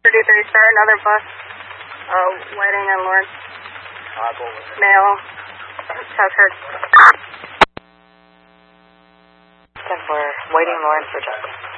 33, start another bus. Whiting and Lawrence. Male. Has heard. 10-4, Whiting, Lawrence for Justin.